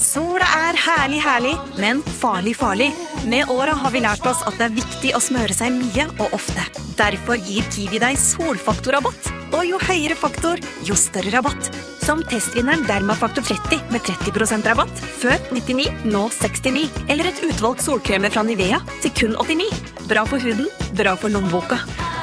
Sola herlig, herlig, men farlig, farlig. Med året har vi lært oss at det viktig å smøre seg mye og ofte. Derfor gir Kiwi deg solfaktorrabatt. Og jo høyere faktor, jo større rabatt. Som testvinneren Dermafaktor 30 med 30% rabatt. Før 99, nå 69. Eller et utvalgt solkremer fra Nivea til kun 89. Bra for huden, bra for lommeboka.